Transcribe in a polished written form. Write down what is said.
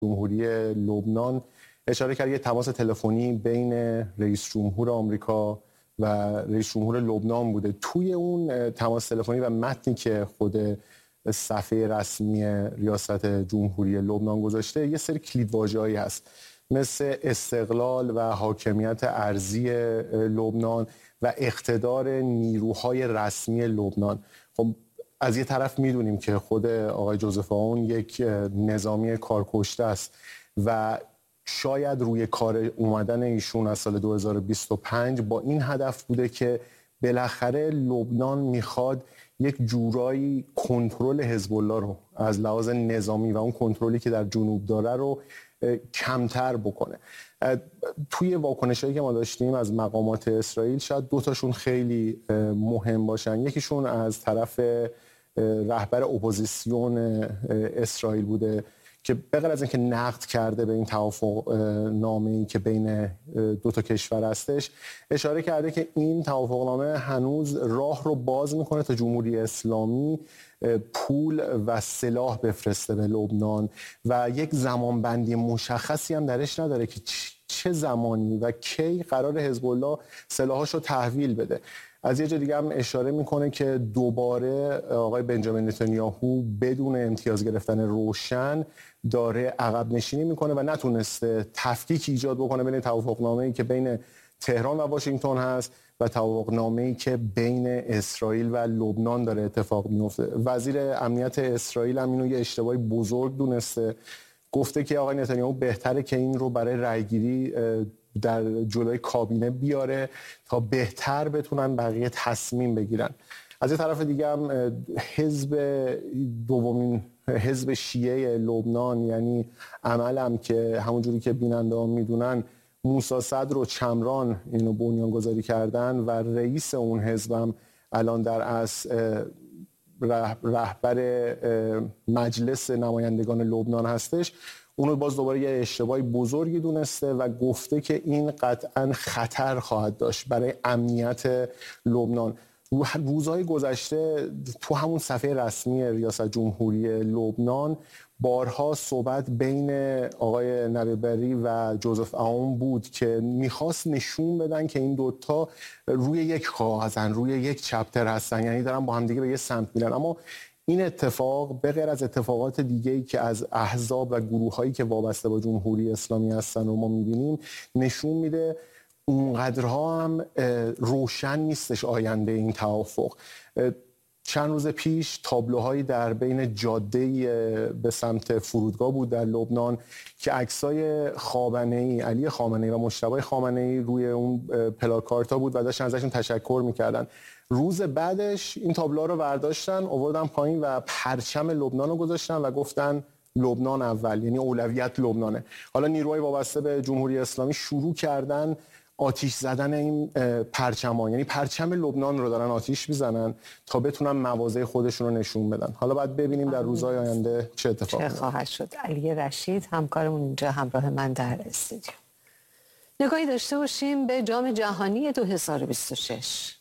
جمهوری لبنان اشاره کرد یه تماس تلفنی بین رئیس جمهور آمریکا و رئیس جمهور لبنان بوده. توی اون تماس تلفنی و متنی که خود صفحه رسمی ریاست جمهوری لبنان گذاشته یه سری کلیدواژه‌ای هست مثل استقلال و حاکمیت ارضی لبنان و اقتدار نیروهای رسمی لبنان. خب از یه طرف میدونیم که خود آقای جوزف آون یک نظامی کارکشته است و شاید روی کار اومدن ایشون از سال 2025 با این هدف بوده که بالاخره لبنان میخواد یک جورایی کنترل حزب الله رو از لحاظ نظامی و اون کنترلی که در جنوب داره رو کمتر بکنه. توی واکنشایی که ما داشتیم از مقامات اسرائیل شاید دوتاشون خیلی مهم باشن. یکیشون از طرف رهبر اپوزیسیون اسرائیل بوده که بغیر از اینکه نقد کرده به این توافق نامه‌ای که بین دو تا کشور هستش، اشاره کرده که این توافق نامه هنوز راه رو باز میکنه تا جمهوری اسلامی پول و سلاح بفرسته به لبنان و یک زمانبندی مشخصی هم درش نداره که چه زمانی و کی قرار حزب الله سلاحاشو تحویل بده. از یه جا دیگه هم اشاره میکنه که دوباره آقای بنجامین نتانیاهو بدون امتیاز گرفتن روشن داره عقب نشینی میکنه و نتونسته تفکیک ایجاد بکنه بین توافقنامه‌ای که بین تهران و واشنگتن هست و توافقنامه‌ای که بین اسرائیل و لبنان داره اتفاق میفته. وزیر امنیت اسرائیل هم اینو یه اشتباهی بزرگ دونسته، گفته که آقای نتانیاهو بهتره که این رو برای رأیگیری در جلوی کابینه بیاره تا بهتر بتونن بقیه تصمیم بگیرن. از یه طرف دیگه هم دومین حزب شیعه لبنان یعنی عمل هم که همونجوری که بیننده ها میدونن موسی صدر و چمران اینو بنیانگذاری کردن و رئیس اون حزب هم الان در اصل رهبر مجلس نمایندگان لبنان هستش، اونو باز دوباره یه اشتباهی بزرگی دونسته و گفته که این قطعا خطر خواهد داشت برای امنیت لبنان. روزهای گذشته تو همون صفحه رسمی ریاست جمهوری لبنان بارها صحبت بین آقای نبیبری و جوزف آون بود که میخواست نشون بدن که این دوتا روی یک کاغذن، روی یک چپتر هستن، یعنی دارن با هم دیگه به یه سمت میرن. اما این اتفاق به غیر از اتفاقات دیگه‌ای که از احزاب و گروه‌هایی که وابسته با جمهوری اسلامی هستن و ما می‌بینیم نشون میده اونقدرها هم روشن نیستش آینده این توافق. چند روز پیش تابلوهایی در بین جاده به سمت فرودگاه بود در لبنان که عکسای خامنه‌ای، علی خامنه‌ای و مجتبی خامنه‌ای روی اون پلاکارتا بود و داشتن ازشون تشکر می‌کردن. روز بعدش این تابلوها رو برداشتن، آوردن پایین و پرچم لبنان رو گذاشتن و گفتن لبنان اول، یعنی اولویت لبنانه. حالا نیروهای وابسته به جمهوری اسلامی شروع کردن آتش زدن این پرچم‌ها، یعنی پرچم لبنان رو دارن آتش میزنن تا بتونن مواضع خودشون رو نشون بدن. حالا باید ببینیم در روزهای آینده چه اتفاقی خواهد شد. علی رشید همکارمون اینجا همراه من در استودیو. نگاهی داشته باشیم به جام جهانی 2026.